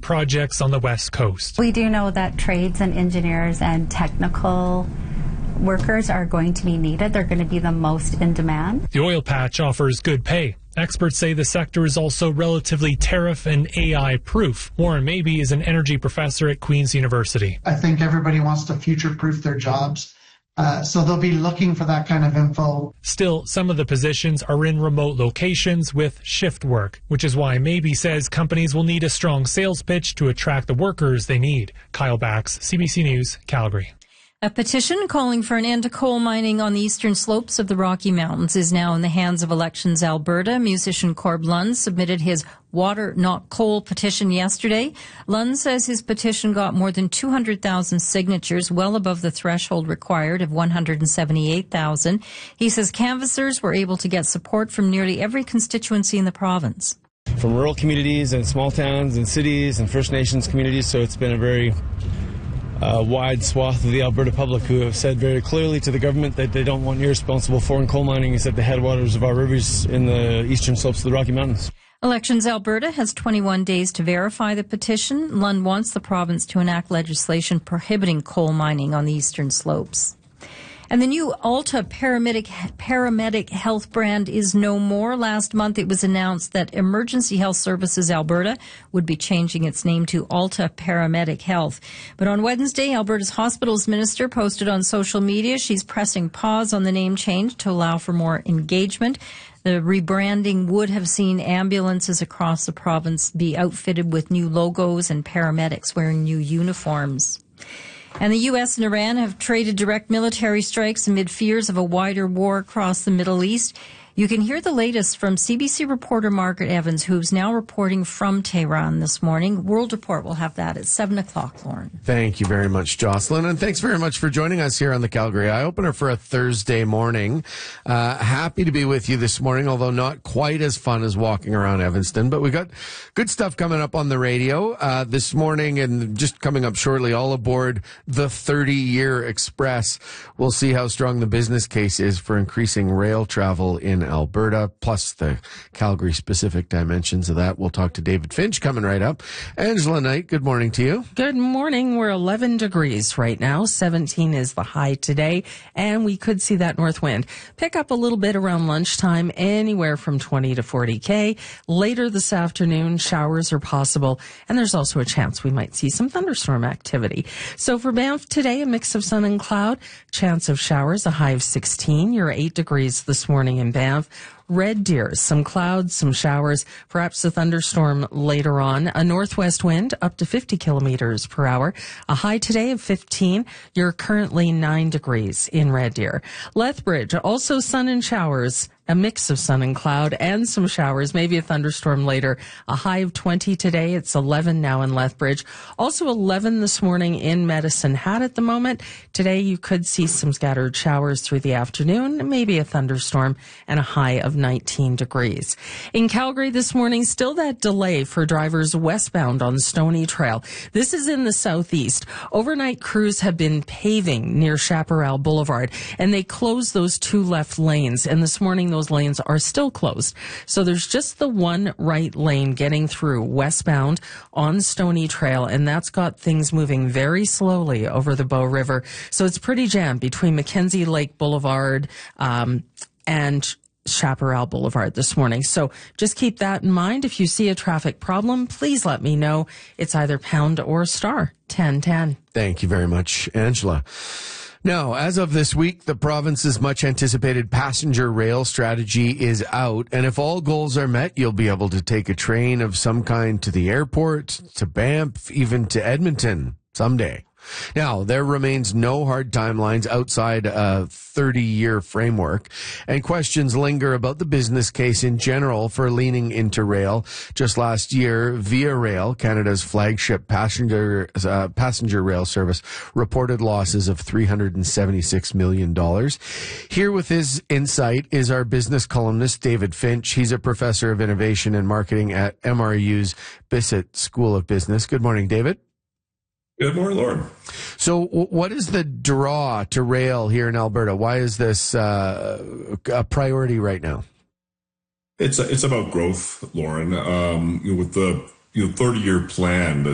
projects on the West Coast. We do know that trades and engineers and technical workers are going to be needed. They're going to be the most in demand. The oil patch offers good pay. Experts say the sector is also relatively tariff and AI proof. Warren Mabey is an energy professor at Queen's University. I think everybody wants to future-proof their jobs. So they'll be looking for that kind of info. Still, some of the positions are in remote locations with shift work, which is why Mabey says companies will need a strong sales pitch to attract the workers they need. Kyle Bax, CBC News, Calgary. A petition calling for an end to coal mining on the eastern slopes of the Rocky Mountains is now in the hands of Elections Alberta. Musician Corb Lund submitted his Water Not Coal petition yesterday. Lund says his petition got more than 200,000 signatures, well above the threshold required of 178,000. He says canvassers were able to get support from nearly every constituency in the province. From rural communities and small towns and cities and First Nations communities, so it's been a very wide swath of the Alberta public who have said very clearly to the government that they don't want irresponsible foreign coal mining at the headwaters of our rivers in the eastern slopes of the Rocky Mountains. Elections Alberta has 21 days to verify the petition. Lund wants the province to enact legislation prohibiting coal mining on the eastern slopes. And the new Alta Paramedic Health brand is no more. Last month, it was announced that Emergency Health Services Alberta would be changing its name to Alta Paramedic Health. But on Wednesday, Alberta's hospitals minister posted on social media she's pressing pause on the name change to allow for more engagement. The rebranding would have seen ambulances across the province be outfitted with new logos and paramedics wearing new uniforms. And the U.S. and Iran have traded direct military strikes amid fears of a wider war across the Middle East. You can hear the latest from CBC reporter Margaret Evans, who's now reporting from Tehran this morning. World Report will have that at 7 o'clock, Lauren. Thank you very much, Jocelyn. And thanks very much for joining us here on the Calgary Eye Opener for a Thursday morning. Happy to be with you this morning, although not quite as fun as walking around Evanston. But we got good stuff coming up on the radio this morning and just coming up shortly, all aboard the 30-year Express. We'll see how strong the business case is for increasing rail travel in Alberta, plus the Calgary-specific dimensions of that. We'll talk to David Finch coming right up. Angela Knight, good morning to you. Good morning. We're 11 degrees right now. 17 is the high today, and we could see that north wind pick up a little bit around lunchtime, anywhere from 20 to 40 K. Later this afternoon, showers are possible, and there's also a chance we might see some thunderstorm activity. So for Banff today, a mix of sun and cloud, chance of showers, a high of 16. You're 8 degrees this morning in Banff. Red Deer, some clouds, some showers, perhaps a thunderstorm later on. A northwest wind up to 50 kilometers per hour. A high today of 15. You're currently 9 degrees in Red Deer. Lethbridge, also sun and showers. A mix of sun and cloud and some showers, maybe a thunderstorm later. A high of 20 today. It's 11 now in Lethbridge. Also 11 this morning in Medicine Hat at the moment. Today you could see some scattered showers through the afternoon, maybe a thunderstorm, and a high of 19 degrees. In Calgary this morning, still that delay for drivers westbound on Stony Trail. This is in the southeast. Overnight crews have been paving near Chaparral Boulevard, and they closed those two left lanes. And this morning, those lanes are still closed. So there's just the one right lane getting through westbound on Stony Trail, and that's got things moving very slowly over the Bow River. So it's pretty jammed between Mackenzie Lake Boulevard and Chaparral Boulevard this morning. So just keep that in mind. If you see a traffic problem, please let me know. It's either pound or star 1010. Thank you very much, Angela. Now, as of this week, the province's much-anticipated passenger rail strategy is out, and if all goals are met, you'll be able to take a train of some kind to the airport, to Banff, even to Edmonton someday. Now, there remains no hard timelines outside a 30-year framework, and questions linger about the business case in general for leaning into rail. Just last year, Via Rail, Canada's flagship passenger rail service, reported losses of $376 million. Here with his insight is our business columnist, David Finch. He's a professor of innovation and marketing at MRU's Bissett School of Business. Good morning, David. Good morning, Lauren. So what is the draw to rail here in Alberta? Why is this a priority right now? It's about growth, Lauren. With the 30-year plan,